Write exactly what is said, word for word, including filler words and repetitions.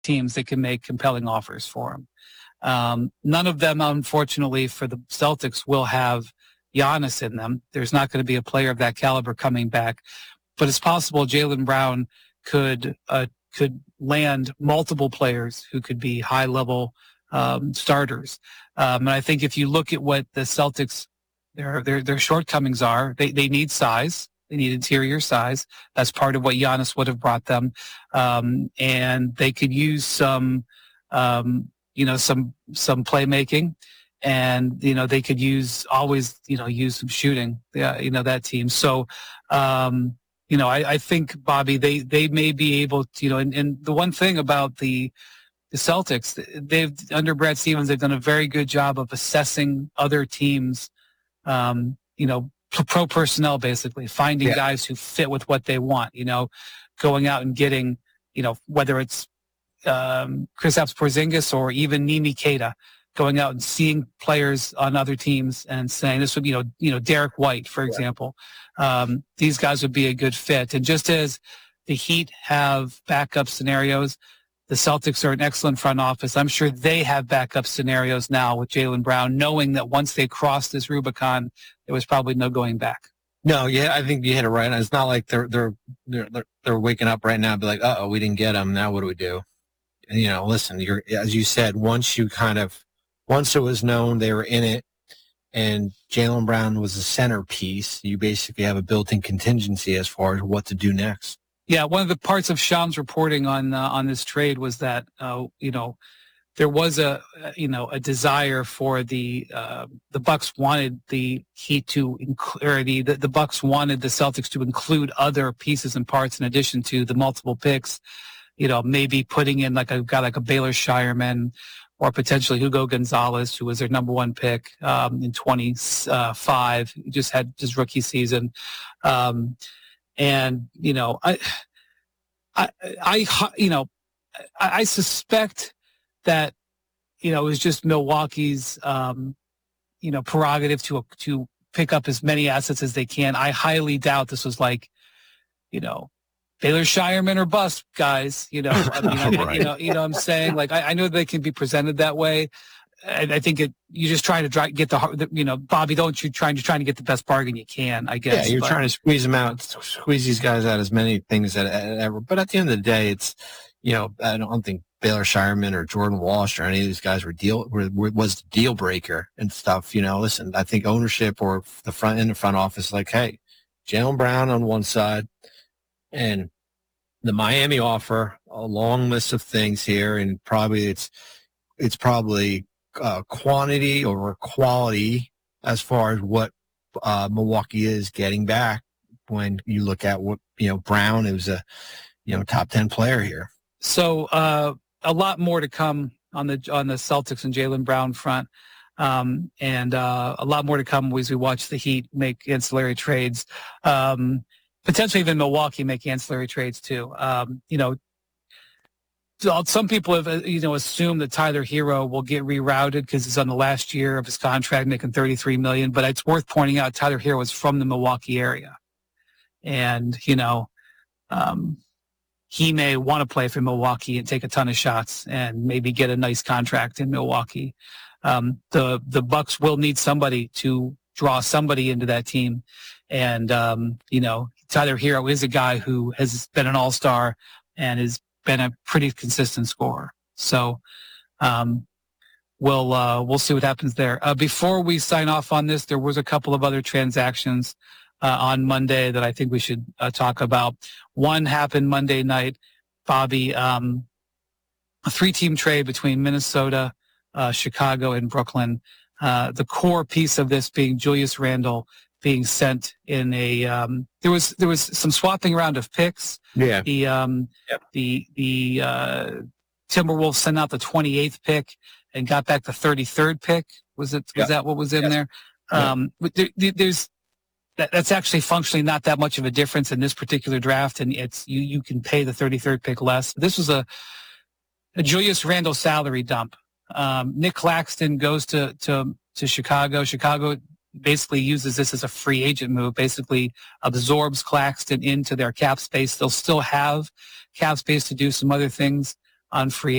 teams that can make compelling offers for him. Um, none of them, unfortunately, for the Celtics, will have Giannis in them. There's not going to be a player of that caliber coming back, but it's possible Jaylen Brown could uh, could land multiple players who could be high level um, starters. Um, and I think if you look at what the Celtics their their their shortcomings are, they they need size. They need interior size. That's part of what Giannis would have brought them, um, and they could use some. Um, you know, some, some playmaking, and, you know, they could use always, you know, use some shooting, yeah, you know, that team. So, um, you know, I, I think, Bobby, they, they may be able to, you know, and, and the one thing about the, the Celtics, they've, under Brad Stevens, they've done a very good job of assessing other teams, um, you know, pro personnel, basically, finding yeah. guys who fit with what they want, you know, going out and getting, you know, whether it's, Um, Kristaps Porzingis or even Nimi Keita, going out and seeing players on other teams and saying this would, you know, you know, Derek White, for example, um, these guys would be a good fit. And just as the Heat have backup scenarios, the Celtics are an excellent front office. I'm sure they have backup scenarios now with Jaylen Brown, knowing that once they crossed this Rubicon, there was probably no going back. No, yeah, I think you hit it right. It's not like they're they're they're they're waking up right now and be like, uh oh, we didn't get him. Now what do we do? You know, listen, you're, as you said, once you kind of, once it was known they were in it and Jaylen Brown was the centerpiece, you basically have a built-in contingency as far as what to do next. Yeah, one of the parts of Shams reporting on uh, on this trade was that, uh, you know, there was a, you know, a desire for the, uh, the Bucks wanted the Heat to, inc- or the, the, the Bucks wanted the Celtics to include other pieces and parts in addition to the multiple picks. You know, maybe putting in like a guy like a Baylor Shireman or potentially Hugo Gonzalez, who was their number one pick um, in twenty-five. He just had his rookie season. Um, and, you know, I, I, I, you know, I, I suspect that, you know, it was just Milwaukee's, um, you know, prerogative to, to pick up as many assets as they can. I highly doubt this was like, you know, Baylor Shireman or bust, guys. You know, I mean, right. you know, you know. What I'm saying, like, I, I know they can be presented that way. And I think it, you're just trying to try, get the, you know, Bobby, don't you trying to trying to get the best bargain you can? I guess. Yeah, you're but, trying to squeeze them out, squeeze these guys out as many things as ever. But at the end of the day, it's, you know, I don't think Baylor Shireman or Jordan Walsh or any of these guys were deal were, were, was the deal breaker and stuff. You know, listen, I think ownership or the front in the front office, like, hey, Jaylen Brown on one side. And the Miami offer, a long list of things here, and probably it's it's probably uh, quantity over quality as far as what uh, Milwaukee is getting back when you look at what, you know, Brown is a, you know, top ten player here. So uh, a lot more to come on the on the Celtics and Jaylen Brown front. Um, and uh, a lot more to come as we watch the Heat make ancillary trades. Um, Potentially even Milwaukee make ancillary trades too. Um, you know, some people have, you know, assumed that Tyler Hero will get rerouted because he's on the last year of his contract, making thirty-three million dollars. But it's worth pointing out Tyler Hero is from the Milwaukee area, and you know, um, he may want to play for Milwaukee and take a ton of shots and maybe get a nice contract in Milwaukee. Um, the the Bucks will need somebody to draw somebody into that team, and um, you know. Tyler Hero is a guy who has been an all-star and has been a pretty consistent scorer. So um, we'll uh, we'll see what happens there. Uh, before we sign off on this, there was a couple of other transactions uh, on Monday that I think we should uh, talk about. One happened Monday night, Bobby, um, a three-team trade between Minnesota, uh, Chicago, and Brooklyn. Uh, the core piece of this being Julius Randle being sent in a um, there was there was some swapping around of picks. Yeah. The um yep. the the uh, Timberwolves sent out the twenty-eighth pick and got back the thirty-third pick. Was it was yep. that what was in yep. there? Yep. Um, there, there's that, that's actually functionally not that much of a difference in this particular draft, and it's you you can pay the thirty-third pick less. This was a a Julius Randle salary dump. Um, Nick Claxton goes to to to Chicago. Chicago basically uses this as a free agent move, basically absorbs Claxton into their cap space. They'll still have cap space to do some other things on free